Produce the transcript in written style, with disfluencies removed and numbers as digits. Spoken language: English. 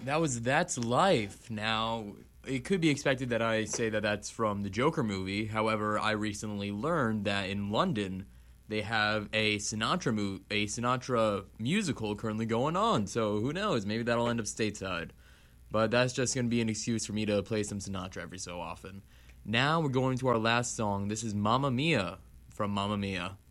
That's Life. Now, it could be expected that I say that that's from the Joker movie. However, I recently learned that in London they have a Sinatra musical currently going on. So who knows? Maybe that'll end up stateside. But that's just going to be an excuse for me to play some Sinatra every so often. Now we're going to our last song. This is Mamma Mia from Mamma Mia.